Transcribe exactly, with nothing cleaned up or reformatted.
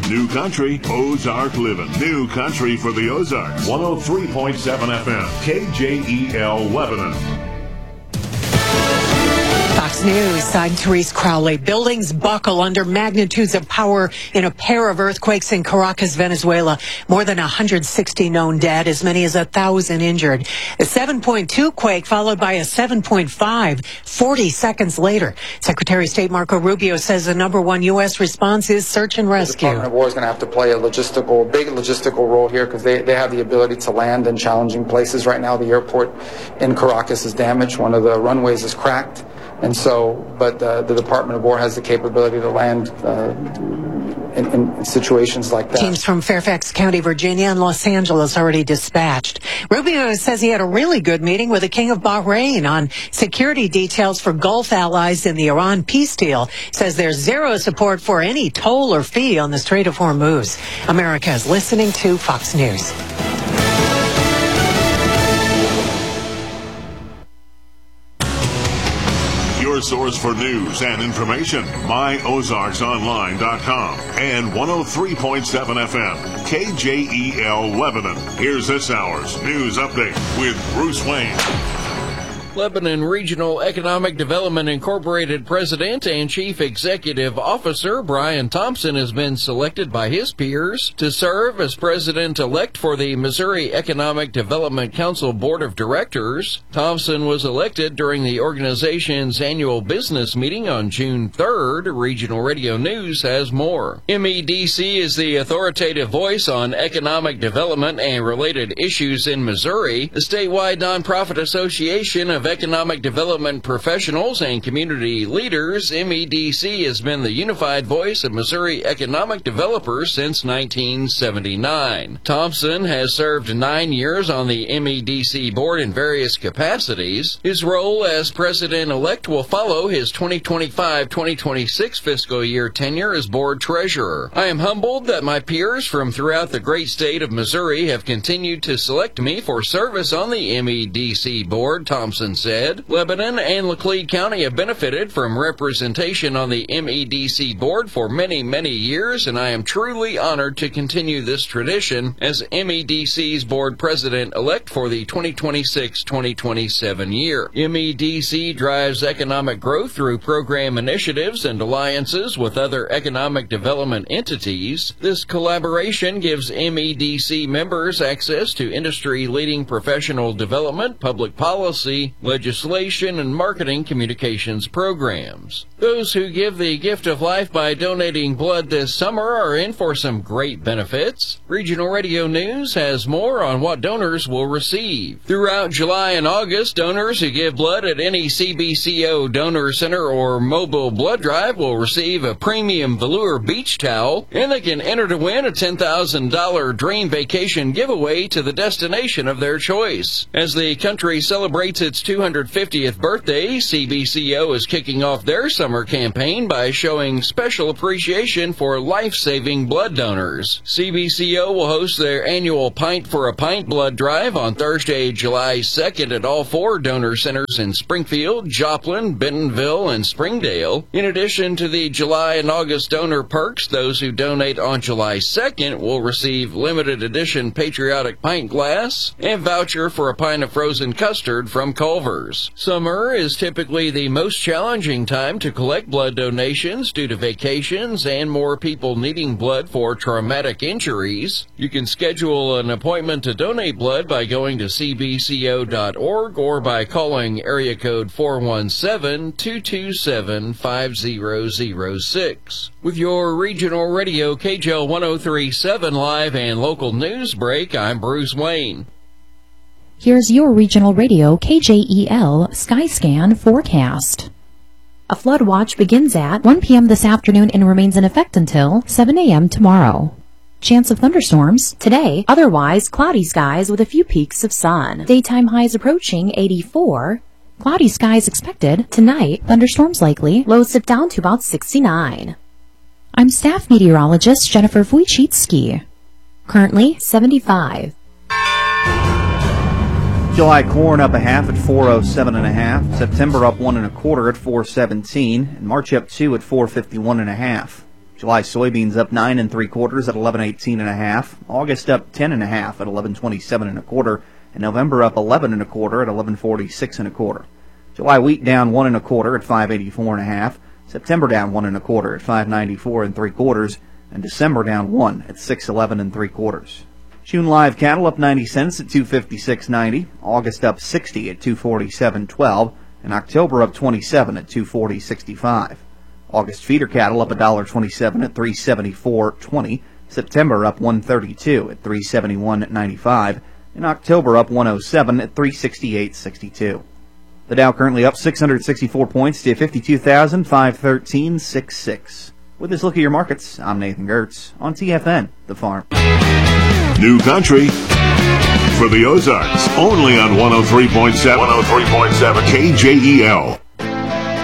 New Country, Ozark Living. New Country for the Ozarks. one oh three point seven F M, K J E L Lebanon. Fox News, I'm Therese Crowley. Buildings buckle under magnitudes of power in a pair of earthquakes in Caracas, Venezuela. More than one hundred sixty known dead, as many as one thousand injured. A seven point two quake followed by a seven point five forty seconds later. Secretary of State Marco Rubio says the number one U S response is search and rescue. The Department of War is going to have to play a logistical, big logistical role here because they, they have the ability to land in challenging places. Right now, the airport in Caracas is damaged. One of the runways is cracked. And so, but uh, the Department of War has the capability to land uh, in, in situations like that. Teams from Fairfax County, Virginia, and Los Angeles already dispatched. Rubio says he had a really good meeting with the King of Bahrain on security details for Gulf allies in the Iran peace deal. Says there's zero support for any toll or fee on the Strait of Hormuz. America is listening to Fox News. Your source for news and information, my ozarks online dot com and one oh three point seven F M, K J E L Lebanon. Here's this hour's news update with Bruce Wayne. Lebanon Regional Economic Development Incorporated President and Chief Executive Officer Brian Thompson has been selected by his peers to serve as President-elect for the Missouri Economic Development Council Board of Directors. Thompson was elected during the organization's annual business meeting on June third. Regional Radio News has more. M E D C is the authoritative voice on economic development and related issues in Missouri. The statewide nonprofit association of economic development professionals and community leaders, M E D C has been the unified voice of Missouri economic developers since nineteen seventy-nine. Thompson has served nine years on the M E D C board in various capacities. His role as president-elect will follow his twenty twenty-five twenty twenty-six fiscal year tenure as board treasurer. I am humbled that my peers from throughout the great state of Missouri have continued to select me for service on the M E D C board, Thompson said. Lebanon and Laclede County have benefited from representation on the M E D C board for many, many years, and I am truly honored to continue this tradition as M E D C's board president-elect for the twenty twenty-six twenty twenty-seven year. M E D C drives economic growth through program initiatives and alliances with other economic development entities. This collaboration gives M E D C members access to industry-leading professional development, public policy, legislation, and marketing communications programs. Those who give the gift of life by donating blood this summer are in for some great benefits. Regional Radio News has more on what donors will receive. Throughout July and August, donors who give blood at any C B C O donor center or mobile blood drive will receive a premium velour beach towel, and they can enter to win a ten thousand dollars dream vacation giveaway to the destination of their choice. As the country celebrates its two hundred fiftieth birthday, C B C O is kicking off their summer campaign by showing special appreciation for life-saving blood donors. C B C O will host their annual Pint for a Pint blood drive on Thursday, July second at all four donor centers in Springfield, Joplin, Bentonville, and Springdale. In addition to the July and August donor perks, those who donate on July second will receive limited edition patriotic pint glass and voucher for a pint of frozen custard from Culver's. Summer is typically the most challenging time to collect blood donations due to vacations and more people needing blood for traumatic injuries. You can schedule an appointment to donate blood by going to c b c o dot org or by calling area code four one seven, two two seven, five zero zero six. With your regional radio K J L one oh three point seven live and local news break, I'm Bruce Wayne. Here's your regional radio K J E L Skyscan forecast. A flood watch begins at one p.m. this afternoon and remains in effect until seven a.m. tomorrow. Chance of thunderstorms today, otherwise cloudy skies with a few peaks of sun. Daytime highs approaching eighty-four. Cloudy skies expected tonight, thunderstorms likely, lows dip down to about sixty-nine. I'm staff meteorologist Jennifer Wojcicki. Currently seventy-five. July corn up a half at four oh seven and a half. September up one and a quarter at four seventeen, and March up two at four fifty-one and a half. July soybeans up nine and three quarters at eleven eighteen and a half. August up ten and a half at eleven twenty-seven and a quarter. And November up eleven and a quarter at eleven forty-six and a quarter. July wheat down one and a quarter at five eighty-four and a half. September down one and a quarter at five ninety-four and three quarters. And December down one at six eleven and three quarters. June live cattle up ninety cents at two fifty-six ninety. August up sixty at two forty-seven twelve. And October up twenty-seven at two forty sixty-five. August feeder cattle up one dollar twenty-seven at three seventy-four twenty. September up one thirty-two at three seventy-one ninety-five. And October up one oh seven at three sixty-eight sixty-two. The Dow currently up six hundred sixty-four points to fifty-two thousand five hundred thirteen point six six. With this look at your markets, I'm Nathan Gertz on T F N, The Farm. New country for the Ozarks, only on one oh three point seven, one oh three point seven K J E L.